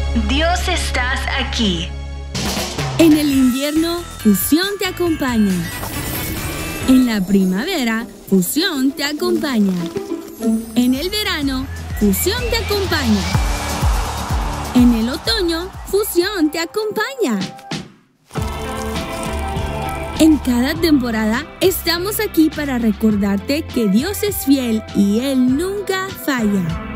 Dios estás aquí. En el invierno, Fusión te acompaña. En la primavera, Fusión te acompaña. En el verano, Fusión te acompaña. En el otoño, Fusión te acompaña. En cada temporada estamos aquí para recordarte que Dios es fiel y Él nunca falla.